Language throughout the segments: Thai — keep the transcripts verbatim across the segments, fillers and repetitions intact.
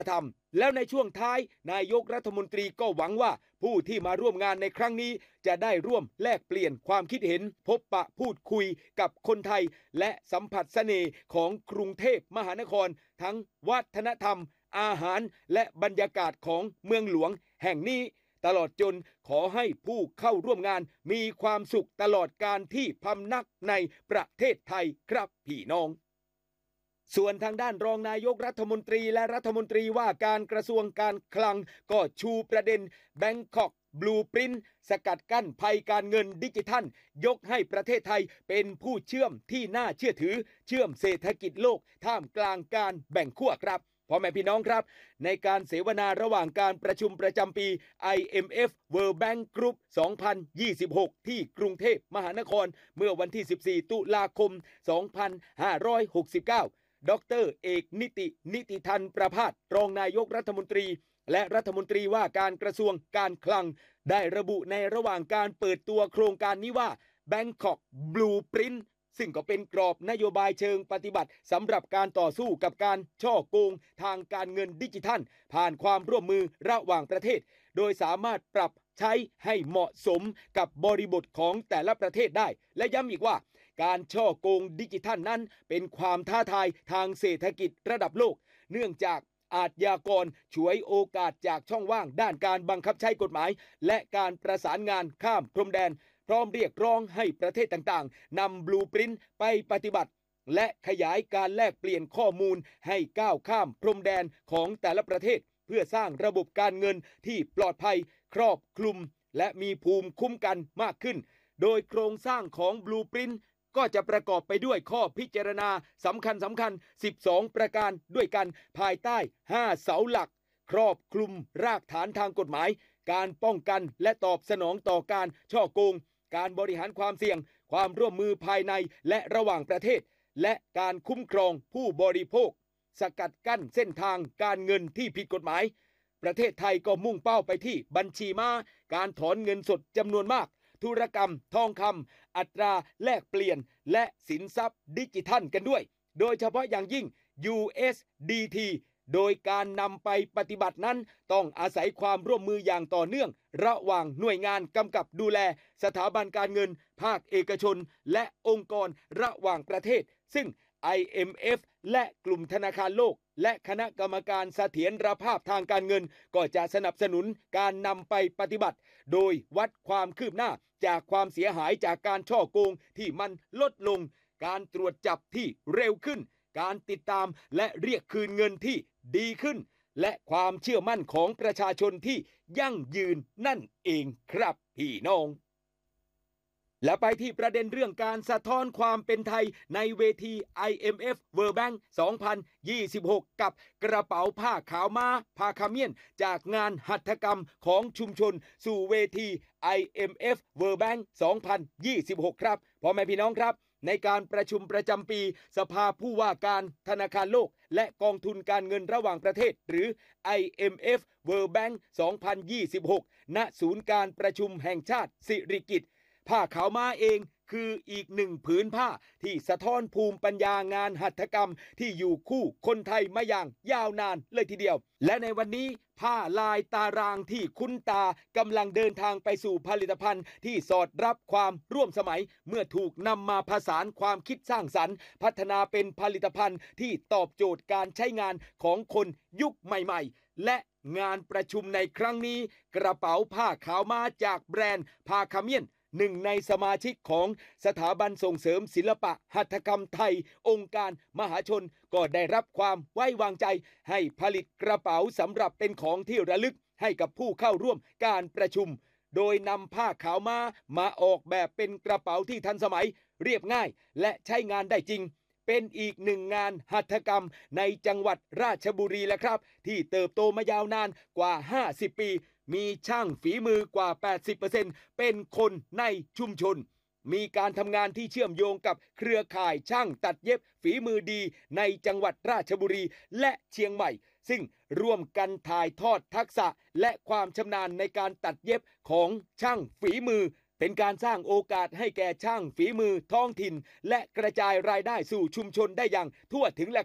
ธรรมแล้วในช่วงท้ายนายกรัฐมนตรีก็หวังว่าผู้ที่มาร่วมงานในครั้งนี้จะได้ร่วมแลกเปลี่ยนความคิดเห็นพบปะพูดคุยกับคนไทยและสัมผัสเสน่ห์ของกรุงเทพมหานครทั้งวัฒนธรรมอาหารและบรรยากาศของเมืองหลวงแห่งนี้ตลอดจนขอให้ผู้เข้าร่วมงานมีความสุขตลอดการที่พำนักในประเทศไทยครับพี่น้องส่วนทางด้านรองนายกรัฐมนตรีและรัฐมนตรีว่าการกระทรวงการคลังก็ชูประเด็น Bangkok Blueprint สกัดกั้นภัยการเงินดิจิทัลยกให้ประเทศไทยเป็นผู้เชื่อมที่น่าเชื่อถือเชื่อมเศรษฐกิจโลกท่ามกลางการแบ่งขั้วครับพ่อแม่พี่น้องครับในการเสวนาระหว่างการประชุมประจำปี ไอ เอ็ม เอฟ World Bank Group สองพันยี่สิบหก ที่กรุงเทพมหานครเมื่อวันที่สิบสี่ตุลาคมสองพันห้าร้อยหกสิบเก้าดร.เอกนิตินิติธันประภาสรองนายกรัฐมนตรีและรัฐมนตรีว่าการกระทรวงการคลังได้ระบุในระหว่างการเปิดตัวโครงการนี้ว่า Bangkok Blueprint ซึ่งก็เป็นกรอบนโยบายเชิงปฏิบัติสำหรับการต่อสู้กับการช่อโกงทางการเงินดิจิทัลผ่านความร่วมมือระหว่างประเทศโดยสามารถปรับใช้ให้เหมาะสมกับบริบทของแต่ละประเทศได้และย้ำอีกว่าการช่อโกงดิจิทัลนั้นเป็นความท้าทายทางเศรษฐกิจระดับโลกเนื่องจากอาชญากรฉวยโอกาสจากช่องว่างด้านการบังคับใช้กฎหมายและการประสานงานข้ามพรมแดนพร้อมเรียกร้องให้ประเทศต่างๆนำบลูพรินท์ไปปฏิบัติและขยายการแลกเปลี่ยนข้อมูลให้ก้าวข้ามพรมแดนของแต่ละประเทศเพื่อสร้างระบบการเงินที่ปลอดภัยครอบคลุมและมีภูมิคุ้มกันมากขึ้นโดยโครงสร้างของบลูพรินท์ก็จะประกอบไปด้วยข้อพิจารณาสำคัญสำคัญสิบสองประการด้วยกันภายใต้ห้าเสาหลักครอบคลุมรากฐานทางกฎหมายการป้องกันและตอบสนองต่อการช่อโกงการบริหารความเสี่ยงความร่วมมือภายในและระหว่างประเทศและการคุ้มครองผู้บริโภคสกัดกั้นเส้นทางการเงินที่ผิดกฎหมายประเทศไทยก็มุ่งเป้าไปที่บัญชีม้าการถอนเงินสดจำนวนมากธุรกรรมทองคำอัตราแลกเปลี่ยนและสินทรัพย์ดิจิทัลกันด้วยโดยเฉพาะอย่างยิ่ง ยู เอส ดี ที โดยการนำไปปฏิบัตินั้นต้องอาศัยความร่วมมืออย่างต่อเนื่องระหว่างหน่วยงานกำกับดูแลสถาบันการเงินภาคเอกชนและองค์กรระหว่างประเทศซึ่ง ไอ เอ็ม เอฟ และกลุ่มธนาคารโลกและคณะกรรมการเสถียรภาพทางการเงินก็จะสนับสนุนการนำไปปฏิบัติโดยวัดความคืบหน้าจากความเสียหายจากการช่อโกงที่มันลดลงการตรวจจับที่เร็วขึ้นการติดตามและเรียกคืนเงินที่ดีขึ้นและความเชื่อมั่นของประชาชนที่ยั่งยืนนั่นเองครับพี่น้องและไปที่ประเด็นเรื่องการสะท้อนความเป็นไทยในเวที ไอ เอ็ม เอฟ World Bank สองพันยี่สิบหกกับกระเป๋าผ้าขาวม้าพาคาเมียนจากงานหัตถกรรมของชุมชนสู่เวที ไอ เอ็ม เอฟ World Bank สองพันยี่สิบหกครับพ่อแม่พี่น้องครับในการประชุมประจำปีสภาผู้ว่าการธนาคารโลกและกองทุนการเงินระหว่างประเทศหรือ ไอ เอ็ม เอฟ World Bank สองพันยี่สิบหกณศูนย์การประชุมแห่งชาติสิริกิติ์ผ้าขาวม้าเองคืออีกหนึ่งผืนผ้าที่สะท้อนภูมิปัญญางานหัตถกรรมที่อยู่คู่คนไทยมาอย่างยาวนานเลยทีเดียวและในวันนี้ผ้าลายตารางที่คุ้นตากำลังเดินทางไปสู่ผลิตภัณฑ์ที่สอดรับความร่วมสมัยเมื่อถูกนำมาผสานความคิดสร้างสรรค์พัฒนาเป็นผลิตภัณฑ์ที่ตอบโจทย์การใช้งานของคนยุคใหม่ๆและงานประชุมในครั้งนี้กระเป๋าผ้าขาวม้าจากแบรนด์พาคาเมียนหนึ่งในสมาชิกของสถาบันส่งเสริมศิลปะหัตถกรรมไทยองค์การมหาชนก็ได้รับความไว้วางใจให้ผลิตกระเป๋าสำหรับเป็นของที่ระลึกให้กับผู้เข้าร่วมการประชุมโดยนำผ้าขาวม้ามาออกแบบเป็นกระเป๋าที่ทันสมัยเรียบง่ายและใช้งานได้จริงเป็นอีกหนึ่งงานหัตถกรรมในจังหวัดราชบุรีแหละครับที่เติบโตมายาวนานกว่าห้าสิบปีมีช่างฝีมือกว่า แปดสิบเปอร์เซ็นต์ เป็นคนในชุมชนมีการทำงานที่เชื่อมโยงกับเครือข่ายช่างตัดเย็บฝีมือดีในจังหวัดราชบุรีและเชียงใหม่ซึ่งร่วมกันถ่ายทอดทักษะและความชำนาญในการตัดเย็บของช่างฝีมือเป็นการสร้างโอกาสให้แก่ช่างฝีมือท้องถิ่นและกระจายรายได้สู่ชุมชนได้อย่างทั่วถึงแหละครับ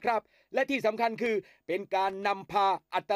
และที่สำคัญคือเป็นการนำพาอัต